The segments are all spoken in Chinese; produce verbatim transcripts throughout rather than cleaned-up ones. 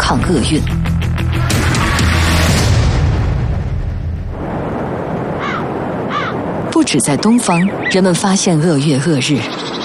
抗厄运。不止在东方，人们发现恶月恶日。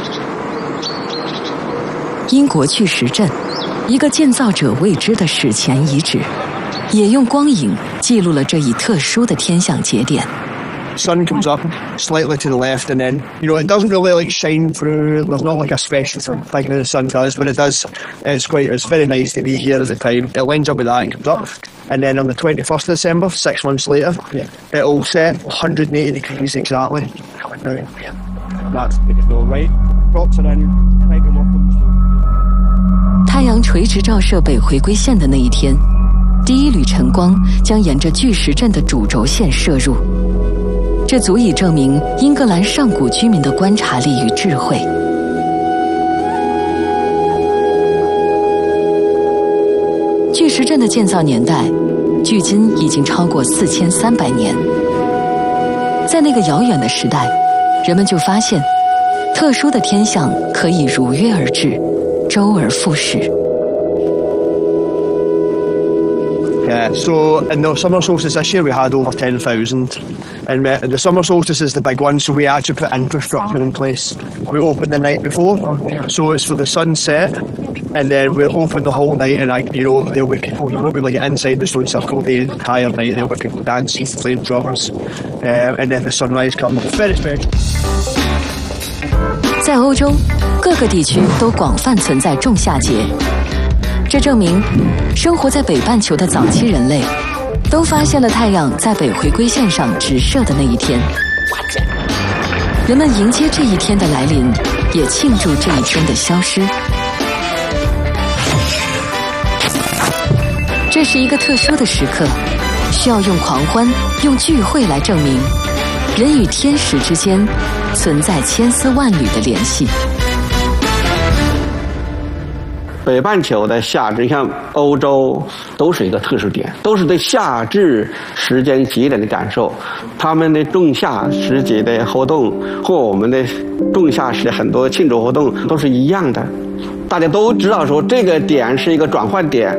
英国巨石阵，一个建造者未知的史前遗址，也用光影记录了这一特殊的天象节点。 Sun comes up slightly to the left, and then, you know, it doesn't really like shine through. There's not like a special thing that the sun does, but it does. It's quite, it's very nice to be here at the time. It lines up with that and comes up. And then on the twenty-first of December, six months later, it'll set one hundred eighty degrees exactly. Now, that's the right. Props are in. 太阳垂直照射北回归线的那一天，第一缕晨光将沿着巨石阵的主轴线射入。这足以证明英格兰上古居民的观察力与智慧。巨石阵的建造年代，距今已经超过四千三百年。在那个遥远的时代，人们就发现，特殊的天象可以如约而至，周而复始。 Yeah, so in the summer solstice this year we had over ten thousand, and the summer solstice is the big one, so we actually put infrastructure in place. We open the night before, so it's for the sunset, and then we'll open the whole night, and I, you know, there'll be people, you won't be like inside the stone circle the entire night. There'll be people dancing, playing drums, um, and then the sunrise comes. Very special. 在欧洲，各个地区都广泛存在仲夏节。这证明，生活在北半球的早期人类，都发现了太阳在北回归线上直射的那一天。人们迎接这一天的来临，也庆祝这一天的消失。这是一个特殊的时刻，需要用狂欢、用聚会来证明，人与天时之间存在千丝万缕的联系。 北半球的夏至，像欧洲都是一个特殊点，都是对夏至时间节点的感受。他们的仲夏时节的活动和我们的仲夏时很多庆祝活动都是一样的，大家都知道说这个点是一个转换点。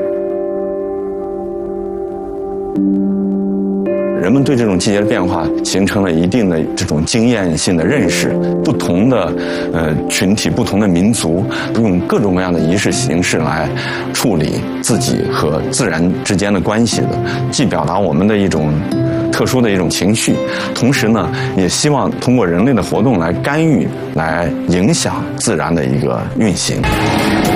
人们对这种季节的变化形成了一定的这种经验性的认识，不同的呃群体、不同的民族用各种各样的仪式形式来处理自己和自然之间的关系的，既表达我们的一种特殊的一种情绪，同时呢，也希望通过人类的活动来干预、来影响自然的一个运行。